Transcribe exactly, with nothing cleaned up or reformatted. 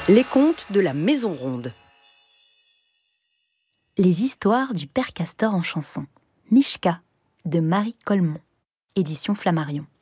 Les contes de la Maison Ronde. Les histoires du Père Castor en chanson. Mishka, de Marie Colmont. Édition Flammarion.